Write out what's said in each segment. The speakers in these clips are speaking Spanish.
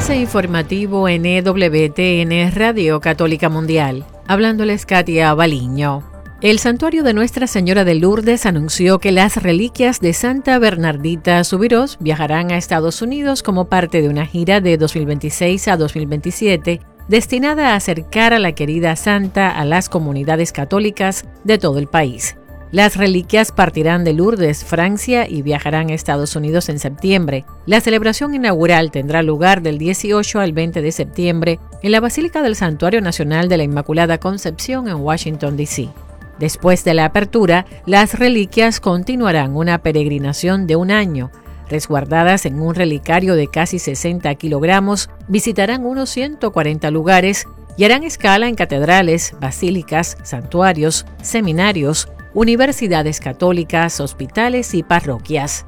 Avance informativo en EWTN Radio Católica Mundial. Hablándoles Katia Baliño. El Santuario de Nuestra Señora de Lourdes anunció que las reliquias de Santa Bernardita Subirós viajarán a Estados Unidos como parte de una gira de 2026 a 2027 destinada a acercar a la querida santa a las comunidades católicas de todo el país. Las reliquias partirán de Lourdes, Francia, y viajarán a Estados Unidos en septiembre. La celebración inaugural tendrá lugar del 18 al 20 de septiembre en la Basílica del Santuario Nacional de la Inmaculada Concepción en Washington, D.C. Después de la apertura, las reliquias continuarán una peregrinación de un año. Resguardadas en un relicario de casi 60 kilogramos, visitarán unos 140 lugares y harán escala en catedrales, basílicas, santuarios, seminarios, universidades católicas, hospitales y parroquias.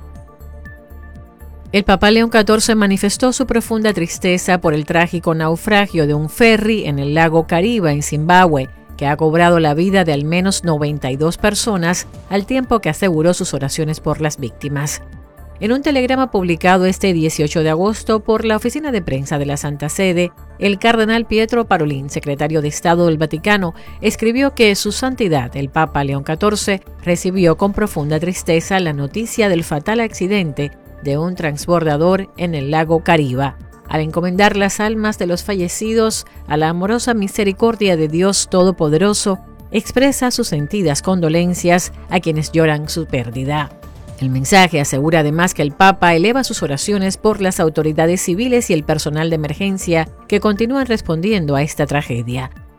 El Papa León XIV manifestó su profunda tristeza por el trágico naufragio de un ferry en el lago Kariba, en Zimbabue, que ha cobrado la vida de al menos 92 personas, al tiempo que aseguró sus oraciones por las víctimas. En un telegrama publicado este 18 de agosto por la Oficina de Prensa de la Santa Sede, el cardenal Pietro Parolin, secretario de Estado del Vaticano, escribió que Su Santidad, el Papa León XIV, recibió con profunda tristeza la noticia del fatal accidente de un transbordador en el lago Kariba. Al encomendar las almas de los fallecidos a la amorosa misericordia de Dios Todopoderoso, expresa sus sentidas condolencias a quienes lloran su pérdida. El mensaje asegura además que el Papa eleva sus oraciones por las autoridades civiles y el personal de emergencia que continúan respondiendo a esta tragedia.